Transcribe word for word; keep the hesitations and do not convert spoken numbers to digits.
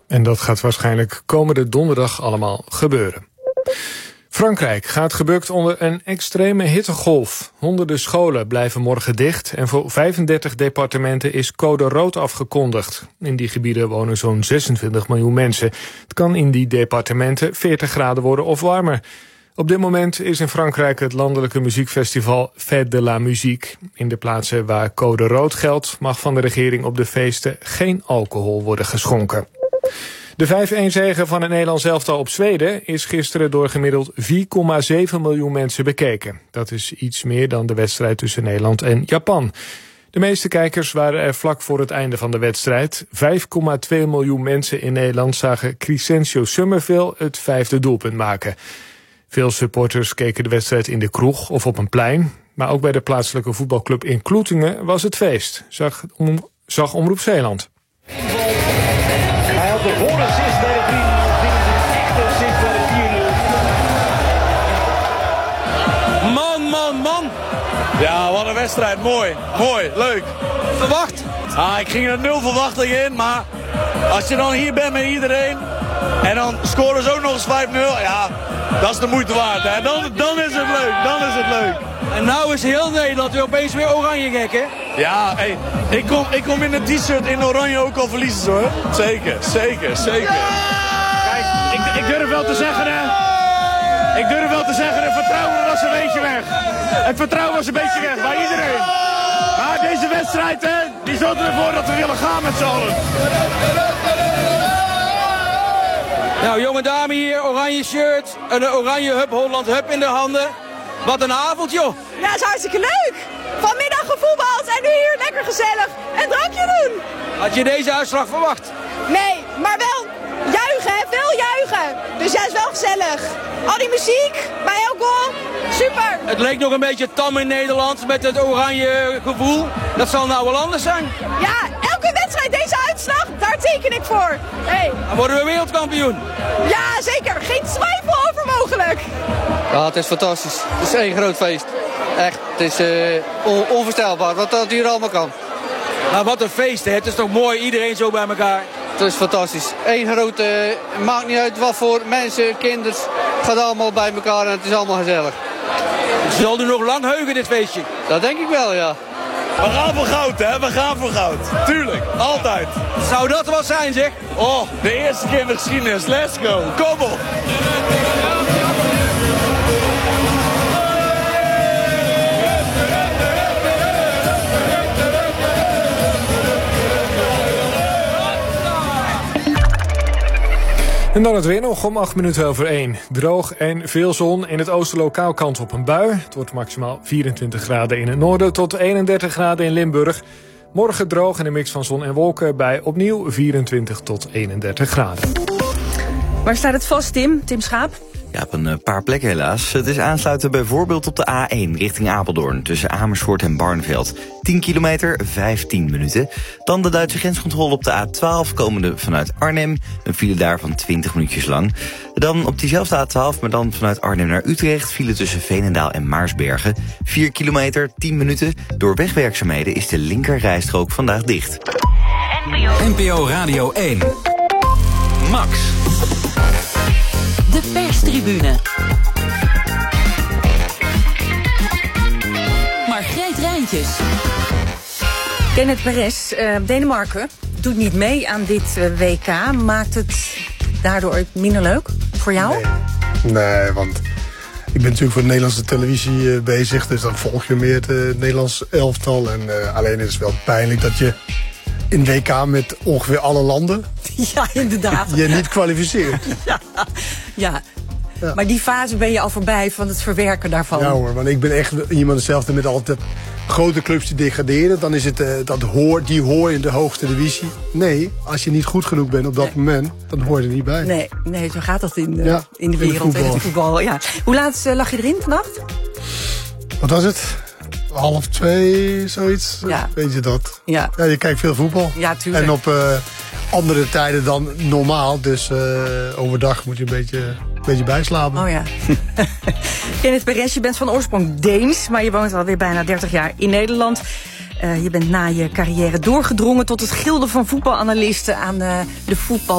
En dat gaat waarschijnlijk komende donderdag allemaal gebeuren. Frankrijk gaat gebukt onder een extreme hittegolf. Honderden scholen blijven morgen dicht en voor vijfendertig departementen is code rood afgekondigd. In die gebieden wonen zo'n zesentwintig miljoen mensen. Het kan in die departementen veertig graden worden of warmer. Op dit moment is in Frankrijk het landelijke muziekfestival Fête de la Musique. In de plaatsen waar code rood geldt mag van de regering op de feesten geen alcohol worden geschonken. De vijf-een zege van het Nederlands elftal op Zweden is gisteren door gemiddeld vier komma zeven miljoen mensen bekeken. Dat is iets meer dan de wedstrijd tussen Nederland en Japan. De meeste kijkers waren er vlak voor het einde van de wedstrijd. vijf komma twee miljoen mensen in Nederland zagen Crescencio Summerville het vijfde doelpunt maken. Veel supporters keken de wedstrijd in de kroeg of op een plein. Maar ook bij de plaatselijke voetbalclub in Kloetingen was het feest, zag, om, zag Omroep Zeeland. Hij had de voorassist bij de drie nul. Dit is een echte assist bij de vier nul. Man, man, man. Ja, wat een wedstrijd. Mooi, mooi, leuk. Verwacht? Ah, ik ging er nul verwachting in, maar als je dan hier bent met iedereen en dan scoren ze ook nog eens vijf nul, ja, dat is de moeite waard. Hè. Dan, dan is het leuk, dan is het leuk. En nou is heel Nederland weer opeens weer oranje gek, hè? Ja, hey, ik, kom, ik kom in een t-shirt in oranje ook al verliezen, hoor. Zeker, zeker, zeker. Kijk, ik, ik durf wel te zeggen, hè. Ik durf wel te zeggen, het vertrouwen was een beetje weg. Het vertrouwen was een beetje weg bij iedereen. Maar deze wedstrijd, hè, die zorgt ervoor dat we willen gaan met z'n allen. Nou, jonge dame hier, oranje shirt, een oranje hub, Holland hub in de handen. Wat een avond, joh. Ja, dat is hartstikke leuk. Vanmiddag gevoetbald en nu hier lekker gezellig een drankje doen. Had je deze uitslag verwacht? Nee, maar wel juichen, hè? Veel juichen. Dus ja, is wel gezellig. Al die muziek, bij elk goal, super. Het leek nog een beetje tam in Nederland met het oranje gevoel. Dat zal nou wel anders zijn. Ja, elke wedstrijd deze uitslag, daar teken ik voor. Hey. Dan worden we wereldkampioen. Ja, zeker. Geen twijfel over mogelijk. Ja, het is fantastisch. Het is één groot feest. Echt, het is uh, on- onvoorstelbaar wat dat hier allemaal kan. Nou, wat een feest, hè. Het is toch mooi, iedereen zo bij elkaar. Het is fantastisch. Eén groot, uh, maakt niet uit wat voor mensen, kinderen, het gaat allemaal bij elkaar en het is allemaal gezellig. Ze zal er nog lang heugen, dit feestje. Dat denk ik wel, ja. We gaan voor goud, hè? We gaan voor goud. Tuurlijk, altijd. Zou dat wat zijn, zeg? Oh, de eerste keer in de geschiedenis. Let's go. Kom op. En dan het weer nog om acht minuten over één. Droog en veel zon. In het oosten lokaal kans op een bui. Het wordt maximaal vierentwintig graden in het noorden tot eenendertig graden in Limburg. Morgen droog en een mix van zon en wolken bij opnieuw vierentwintig tot eenendertig graden. Waar staat het vast, Tim? Tim Schaap? Ja, op een paar plekken helaas. Het is aansluiten bijvoorbeeld op de A één richting Apeldoorn, tussen Amersfoort en Barneveld. tien kilometer, vijftien minuten. Dan de Duitse grenscontrole op de A twaalf, komende vanuit Arnhem. Een file daar van twintig minuutjes lang. Dan op diezelfde A twaalf, maar dan vanuit Arnhem naar Utrecht, file tussen Veenendaal en Maarsbergen. vier kilometer, tien minuten. Door wegwerkzaamheden is de linkerrijstrook vandaag dicht. N P O Radio één. Max. De perstribune. Margreet Rijntjes. Kenneth Perez, uh, Denemarken, doet niet mee aan dit uh, W K. Maakt het daardoor minder leuk voor jou? Nee, nee, want ik ben natuurlijk voor de Nederlandse televisie uh, bezig. Dus dan volg je meer het uh, Nederlands elftal. En uh, alleen is het wel pijnlijk dat je in W K met ongeveer alle landen ja, inderdaad. je niet kwalificeert. ja, ja. Ja. Maar die fase ben je al voorbij van het verwerken daarvan. Ja hoor, want ik ben echt iemand hetzelfde met altijd grote clubs die degraderen. Dan is het, uh, dat hoor, die hoor je in de hoogste divisie. Nee, als je niet goed genoeg bent op dat nee. moment, dan hoor je er niet bij. Nee, nee, zo gaat dat in, uh, ja, in de wereld, in het voetbal. Ja. Hoe laat uh, lag je erin vannacht? Wat was het? Half twee, zoiets. Ja. Weet je dat? Ja. Ja, je kijkt veel voetbal. Ja, tuurlijk. En op uh, andere tijden dan normaal. Dus uh, overdag moet je een beetje, een beetje bijslapen. Oh ja. Kenneth Perez, je bent van oorsprong Deens, maar je woont alweer bijna dertig jaar in Nederland. Uh, je bent na je carrière doorgedrongen tot het gilde van voetbalanalisten aan uh, de voetbal.